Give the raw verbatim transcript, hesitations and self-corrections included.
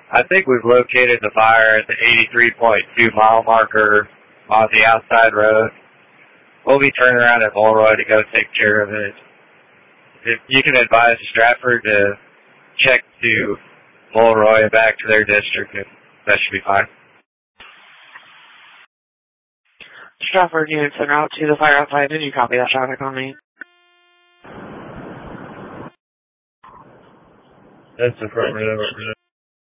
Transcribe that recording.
I think we've located the fire at the eighty-three point two mile marker on the outside road. We'll be turning around at Mulroy to go take care of it. If you can advise Stratford to check to Mulroy and back to their district, and that should be fine. Stratford units en route to the fire outside. Did you copy that traffic on me? That's affirmative.